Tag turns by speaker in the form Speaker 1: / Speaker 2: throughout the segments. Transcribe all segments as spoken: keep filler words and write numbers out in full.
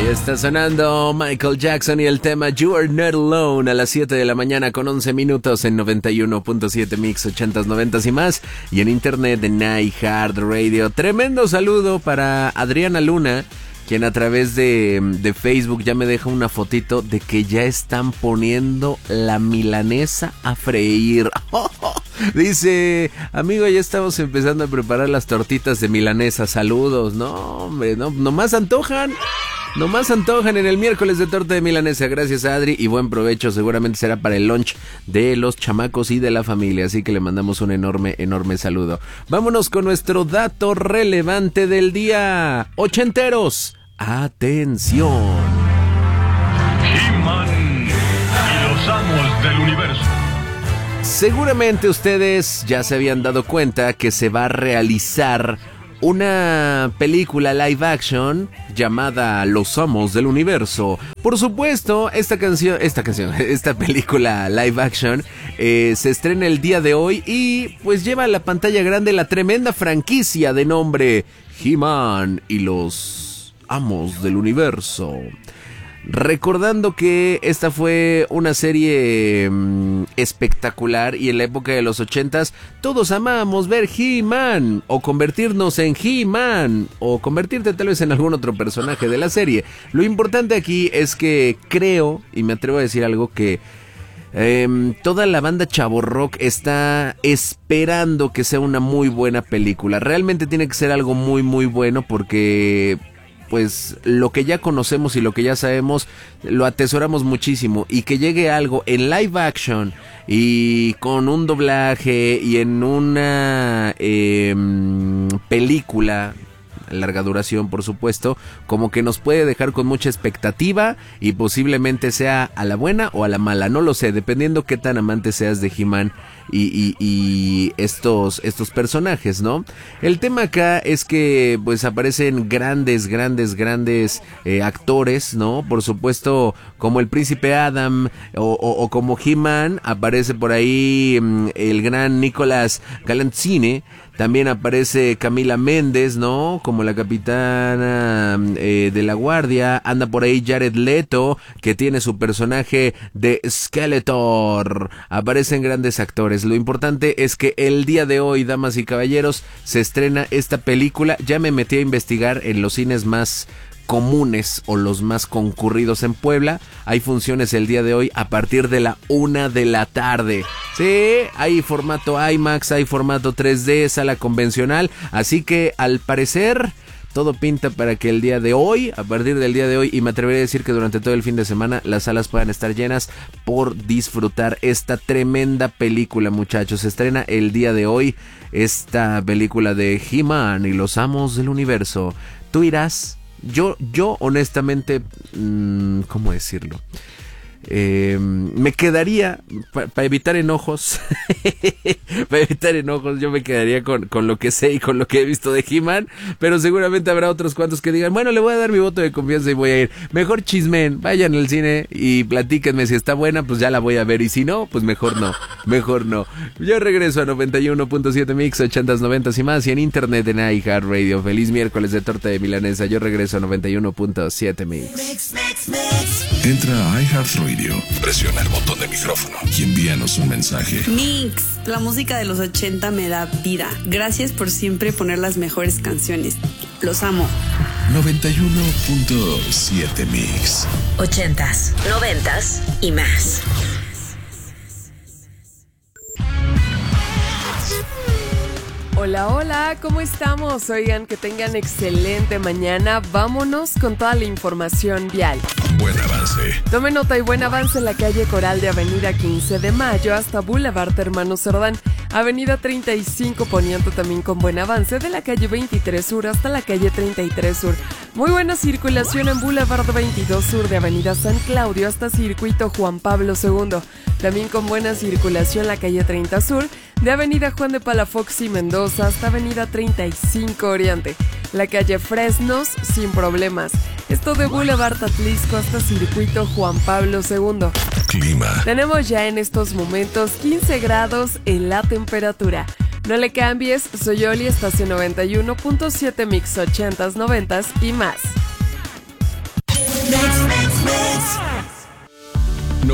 Speaker 1: Ahí está sonando Michael Jackson y el tema You Are Not Alone a las siete de la mañana con once minutos en noventa y uno punto siete Mix ochentas, noventas y más, y en internet en iHeartRadio. Tremendo saludo para Adriana Luna, quien a través de, de Facebook ya me deja una fotito de que ya están poniendo la milanesa a freír. Dice, amigo, ya estamos empezando a preparar las tortitas de milanesa. Saludos. No, hombre, no, nomás antojan. Nomás antojan en el miércoles de torta de milanesa. Gracias, Adri, y buen provecho. Seguramente será para el lunch de los chamacos y de la familia. Así que le mandamos un enorme, enorme saludo. Vámonos con nuestro dato relevante del día. Ochenteros, atención.
Speaker 2: He-Man y los amos del universo.
Speaker 1: Seguramente ustedes ya se habían dado cuenta que se va a realizar una película live action llamada Los Amos del Universo. Por supuesto, esta canción, esta canción, esta película live action eh, se estrena el día de hoy y pues lleva a la pantalla grande la tremenda franquicia de nombre He-Man y los Amos del Universo. Recordando que esta fue una serie mmm, espectacular y en la época de los ochentas todos amábamos ver He-Man o convertirnos en He-Man o convertirte tal vez en algún otro personaje de la serie. Lo importante aquí es que creo, y me atrevo a decir algo, que eh, toda la banda Chavo Rock está esperando que sea una muy buena película. Realmente tiene que ser algo muy muy bueno porque pues lo que ya conocemos y lo que ya sabemos lo atesoramos muchísimo, y que llegue algo en live action y con un doblaje y en una eh, película larga duración, por supuesto, como que nos puede dejar con mucha expectativa y posiblemente sea a la buena o a la mala, no lo sé, dependiendo qué tan amante seas de He-Man y, y, y estos, estos personajes, ¿no? El tema acá es que pues aparecen grandes, grandes, grandes eh, actores, ¿no? Por supuesto, como el Príncipe Adam o, o, o como He-Man, aparece por ahí mmm, el gran Nicolas Galanzini. También aparece Camila Méndez, ¿no? Como la capitana eh, de la guardia. Anda por ahí Jared Leto, que tiene su personaje de Skeletor. Aparecen grandes actores. Lo importante es que el día de hoy, damas y caballeros, se estrena esta película. Ya me metí a investigar en los cines más comunes o los más concurridos en Puebla. Hay funciones el día de hoy a partir de la una de la tarde. Sí, hay formato IMAX, hay formato tres D, sala convencional, así que al parecer todo pinta para que el día de hoy, a partir del día de hoy, y me atrevería a decir que durante todo el fin de semana, las salas puedan estar llenas por disfrutar esta tremenda película, muchachos. Se estrena el día de hoy esta película de He-Man y los Amos del Universo. Tú irás. Yo, yo honestamente, mmm, ¿cómo decirlo? Eh, me quedaría, para pa evitar enojos, para evitar enojos, yo me quedaría con, con lo que sé y con lo que he visto de He-Man, pero seguramente habrá otros cuantos que digan, bueno, le voy a dar mi voto de confianza y voy a ir. Mejor chismen, vayan al cine y platíquenme si está buena, pues ya la voy a ver, y si no, pues mejor no, mejor no. Yo regreso a noventa y uno punto siete Mix, ochentas, noventas y más, y en internet en iHeartRadio. Feliz miércoles de torta de milanesa. Yo regreso a noventa y uno punto siete Mix.
Speaker 3: Mix, mix, mix.
Speaker 4: Entra a iHeartRadio, presiona el botón de micrófono y envíanos un mensaje.
Speaker 5: Mix, la música de los ochenta me da vida. Gracias por siempre poner las mejores canciones. Los amo.
Speaker 4: noventa y uno punto siete Mix.
Speaker 3: Ochentas, noventas y más.
Speaker 6: Hola, hola, ¿cómo estamos? Oigan, que tengan excelente mañana. Vámonos con toda la información vial.
Speaker 4: Buen avance.
Speaker 6: Tome nota y buen avance en la calle Coral de Avenida quince de Mayo hasta Boulevard Hermano Cerdán. Avenida treinta y cinco Poniente también con buen avance de la calle veintitrés Sur hasta la calle treinta y tres Sur. Muy buena circulación en Boulevard veintidós Sur de Avenida San Claudio hasta Circuito Juan Pablo segundo. También con buena circulación la calle treinta Sur de Avenida Juan de Palafox y Mendoza hasta Avenida treinta y cinco Oriente. La calle Fresnos sin problemas. Esto de Boulevard Atlisco hasta Circuito Juan Pablo segundo.
Speaker 4: Clima.
Speaker 6: Tenemos ya en estos momentos quince grados en la temperatura. No le cambies, soy Oli, estación noventa y uno punto siete Mix ochentas, noventas y más.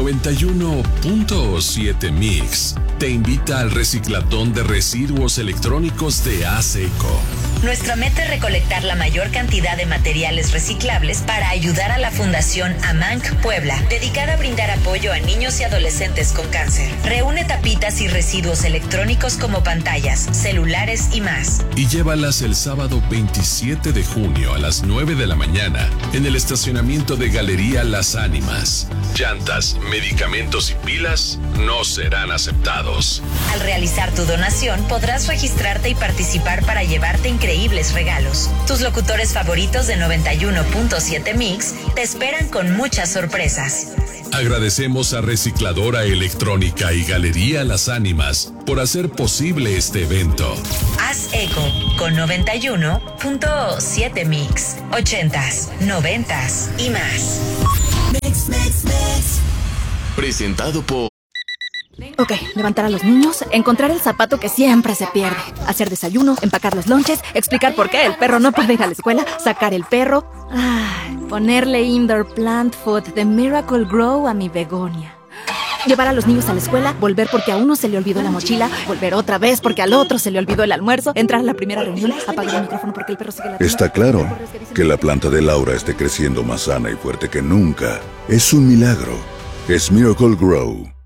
Speaker 4: noventa y uno punto siete Mix te invita al reciclatón de residuos electrónicos de ASECO.
Speaker 3: Nuestra meta es recolectar la mayor cantidad de materiales reciclables para ayudar a la Fundación AMANC Puebla, dedicada a brindar apoyo a niños y adolescentes con cáncer. Reúne tapitas y residuos electrónicos como pantallas, celulares y más.
Speaker 4: Y llévalas el sábado veintisiete de junio a las nueve de la mañana en el estacionamiento de Galería Las Ánimas. Llantas, medicamentos y pilas no serán aceptados.
Speaker 3: Al realizar tu donación podrás registrarte y participar para llevarte increíbles regalos. Tus locutores favoritos de noventa y uno punto siete Mix te esperan con muchas sorpresas.
Speaker 4: Agradecemos a Recicladora Electrónica y Galería Las Ánimas por hacer posible este evento.
Speaker 3: Haz eco con noventa y uno punto siete Mix. Ochentas, noventas y más.
Speaker 7: Mix, mix, mix.
Speaker 4: Presentado por...
Speaker 8: Ok, levantar a los niños, encontrar el zapato que siempre se pierde, hacer desayuno, empacar los lonches, explicar por qué el perro no puede ir a la escuela, sacar el perro, ay, ponerle indoor plant food de Miracle Grow a mi begonia. Llevar a los niños a la escuela, volver porque a uno se le olvidó la mochila, volver otra vez porque al otro se le olvidó el almuerzo, entrar a la primera reunión, apagar el micrófono porque el perro sigue latiendo.
Speaker 9: Está claro que la planta de Laura esté creciendo más sana y fuerte que nunca. Es un milagro. Es Miracle Grow.